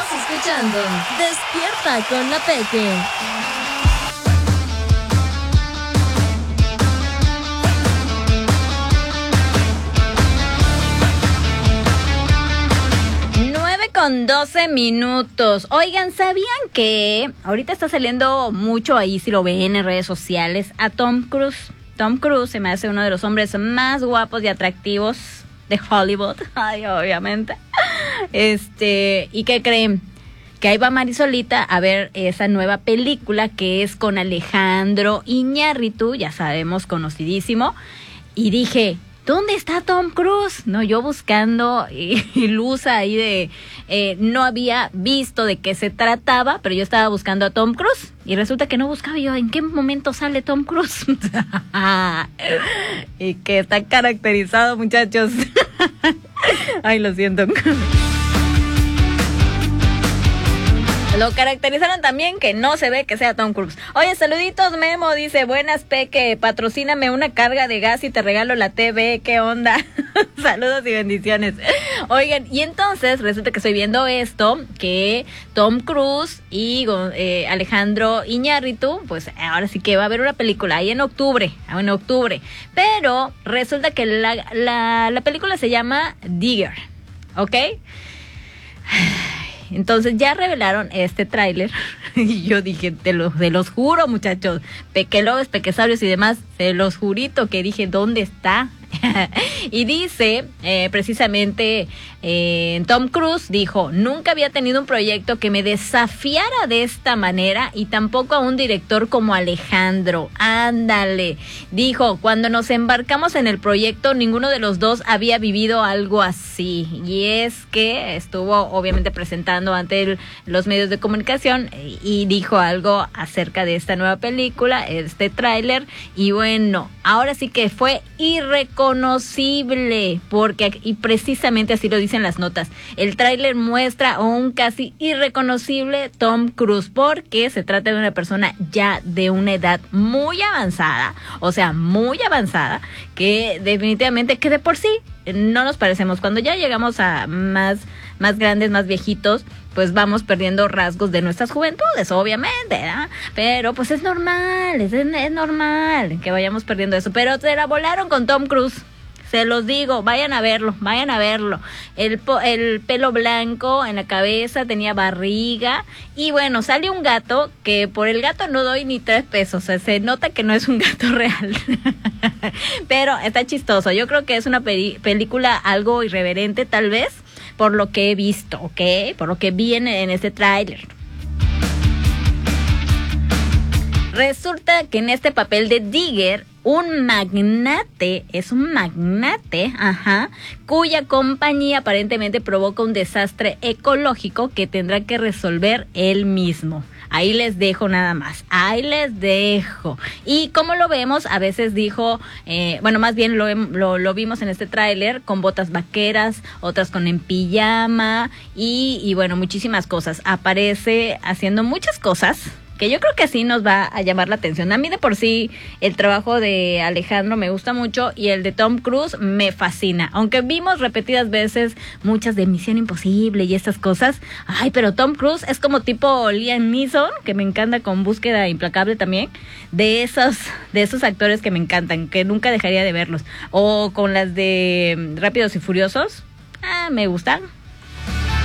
Estás escuchando Despierta con la Peque. Con 12 minutos. Oigan, ¿sabían que ahorita está saliendo mucho ahí, si lo ven en redes sociales, a Tom Cruise? Tom Cruise se me hace uno de los hombres más guapos y atractivos de Hollywood. Ay, obviamente. ¿Y qué creen? Que ahí va Marisolita a ver esa nueva película que es con Alejandro Iñárritu, ya sabemos, conocidísimo. Y dije, ¿dónde está Tom Cruise? No, yo buscando y luz ahí de... no había visto de qué se trataba, pero yo estaba buscando a Tom Cruise. Y resulta que no buscaba yo en qué momento sale Tom Cruise. Y que está caracterizado, muchachos. Ay, lo siento. Lo caracterizaron también que no se ve que sea Tom Cruise. Oye, saluditos, Memo, dice, buenas, Peque, patrocíname una carga de gas y te regalo la TV, ¿qué onda? Saludos y bendiciones. Oigan, y entonces resulta que estoy viendo esto, que Tom Cruise y Alejandro Iñárritu, pues ahora sí que va a haber una película ahí en octubre, pero resulta que la película se llama Digger, ¿ok? Entonces ya revelaron este tráiler y yo dije, te los juro, muchachos, pequelobes, pequesaurios y demás, se los jurito que dije, ¿dónde está? Y dice, precisamente, Tom Cruise dijo, nunca había tenido un proyecto que me desafiara de esta manera y tampoco a un director como Alejandro. Ándale. Dijo, cuando nos embarcamos en el proyecto, ninguno de los dos había vivido algo así. Y es que estuvo obviamente presentando ante los medios de comunicación y dijo algo acerca de esta nueva película, este tráiler. Y bueno, ahora sí que fue irreconocible, porque, y precisamente así lo dicen las notas, el tráiler muestra a un casi irreconocible Tom Cruise, porque se trata de una persona ya de una edad muy avanzada, que definitivamente, que de por sí no nos parecemos. Cuando ya llegamos a más grandes, más viejitos, pues vamos perdiendo rasgos de nuestras juventudes, obviamente, ¿verdad? Pero pues es normal que vayamos perdiendo eso. Pero se la volaron con Tom Cruise, se los digo, vayan a verlo. El pelo blanco en la cabeza, tenía barriga, y bueno, sale un gato que por el gato no doy ni 3 pesos, o sea, se nota que no es un gato real. Pero está chistoso. Yo creo que es una película algo irreverente, tal vez, por lo que he visto, ¿ok? Por lo que vi en este tráiler. Resulta que en este papel de Digger, un magnate, cuya compañía aparentemente provoca un desastre ecológico que tendrá que resolver él mismo. Ahí les dejo nada más, Y como lo vemos, a veces dijo, más bien lo vimos en este tráiler con botas vaqueras, otras con en pijama y bueno, muchísimas cosas. Aparece haciendo muchas cosas que yo creo que sí nos va a llamar la atención. A mí de por sí el trabajo de Alejandro me gusta mucho y el de Tom Cruise me fascina. Aunque vimos repetidas veces muchas de Misión Imposible y estas cosas. Ay, pero Tom Cruise es como tipo Liam Neeson, que me encanta, con Búsqueda Implacable también. De esos actores que me encantan, que nunca dejaría de verlos. O con las de Rápidos y Furiosos. Me gustan.